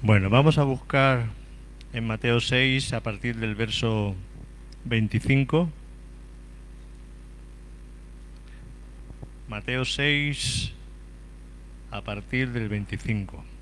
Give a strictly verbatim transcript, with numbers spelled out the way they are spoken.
Bueno, vamos a buscar en Mateo seis a partir del verso veinticinco. Mateo seis a partir del veinticinco.